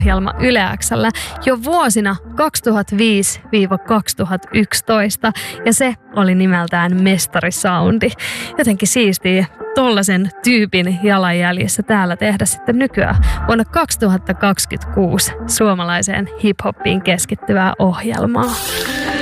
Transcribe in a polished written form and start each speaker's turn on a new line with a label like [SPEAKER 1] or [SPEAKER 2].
[SPEAKER 1] ohjelma Yle X:llä jo vuosina 2005-2011 ja se oli nimeltään Mestarisoundi. Jotenkin siistiä tollaisen tyypin jalanjäljissä täällä tehdä sitten nykyään vuonna 2026 suomalaiseen hip-hoppiin keskittyvää ohjelmaa.